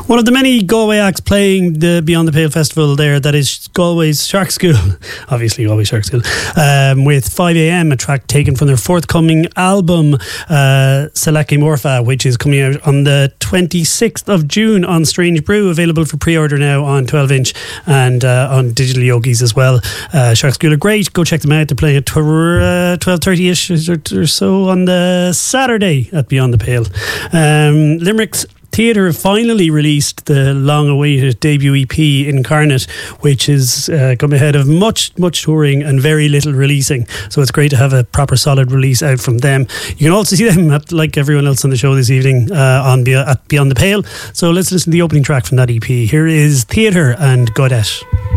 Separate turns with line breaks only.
One of the many Galway acts playing the Beyond the Pale Festival there, that is Galway's Shark School, obviously Galway Shark School, with 5am, a track taken from their forthcoming album, Selake Morpha, which is coming out on the 26th of June on Strange Brew, available for pre-order now on 12-inch and on Digital Yogis as well. Shark School are great, go check them out. They're playing at 12:30ish or so on the Saturday at Beyond the Pale. Limerick's Theatre finally released the long-awaited debut EP, Incarnate, which is come ahead of much touring and very little releasing. So it's great to have a proper solid release out from them. You can also see them, like everyone else on the show this evening, at Beyond the Pale. So let's listen to the opening track from that EP. Here is Theatre and Godette.